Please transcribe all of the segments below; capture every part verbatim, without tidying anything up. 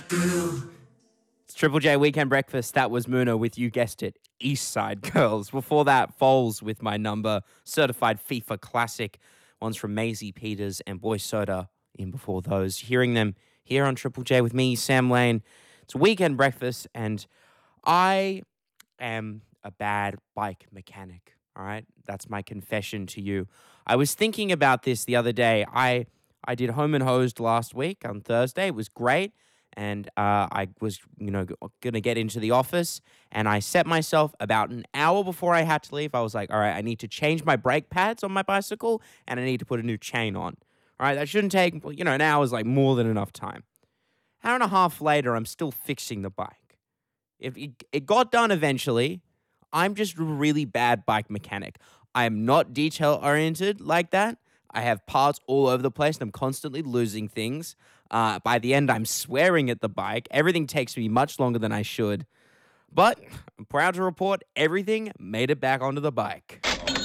It's Triple J Weekend Breakfast. That was Muna with, you guessed it, East Side Girls. Before that, Foles with My Number, Certified FIFA Classic. One's from Maisie Peters and Boy Soda in before those. Hearing them here on Triple J with me, Sam Lane. It's Weekend Breakfast, and I am a bad bike mechanic, all right? That's my confession to you. I was thinking about this the other day. I I did Home and Hosed last week on Thursday. It was great. And uh, I was, you know, going to get into the office, and I set myself about an hour before I had to leave. I was like, all right, I need to change my brake pads on my bicycle, and I need to put a new chain on. All right, that shouldn't take, you know, an hour is like more than enough time. Hour and a half later, I'm still fixing the bike. If it, it got done eventually, I'm just a really bad bike mechanic. I am not detail-oriented like that. I have parts all over the place, and I'm constantly losing things. Uh, by the end, I'm swearing at the bike. Everything takes me much longer than I should. But I'm proud to report everything made it back onto the bike.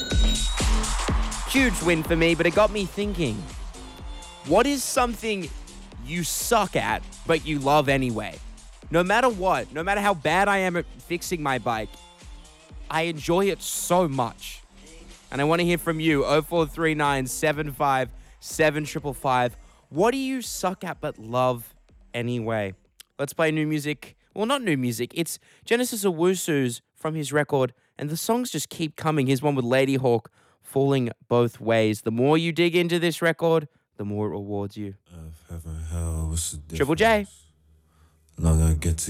Huge win for me, but it got me thinking. What is something you suck at, but you love anyway? No matter what, no matter how bad I am at fixing my bike, I enjoy it so much. And I want to hear from you, oh four three nine, seven five seven five five. What do you suck at but love anyway? Let's play new music. Well, not new music. It's Genesis Owusu's from his record, and the songs just keep coming. Here's one with Lady Hawk, Falling Both Ways. The more you dig into this record, the more it rewards you. Of heaven, hell, what's the Triple J. Long I get to